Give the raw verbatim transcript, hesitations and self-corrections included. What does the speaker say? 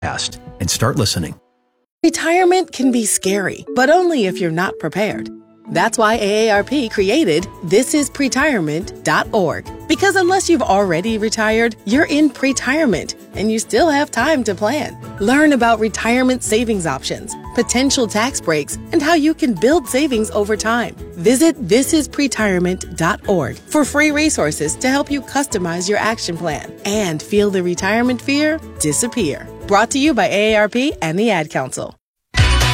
and start listening. Retirement can be scary, but only if you're not prepared. That's why A A R P created this is pretirement dot org. Because unless you've already retired, you're in pretirement, and you still have time to plan. Learn about retirement savings options, potential tax breaks, and how you can build savings over time. Visit this is pretirement dot org for free resources to help you customize your action plan and feel the retirement fear disappear. Brought to you by A A R P and the Ad Council.